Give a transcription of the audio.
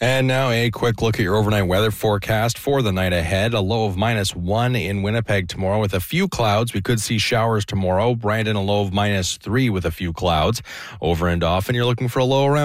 And now a quick look at your overnight weather forecast for the night ahead. A low of -1 in Winnipeg tomorrow with a few clouds. We could see showers tomorrow. Brandon, a low of -3 with a few clouds. Over in Dauphin, you're looking for a low around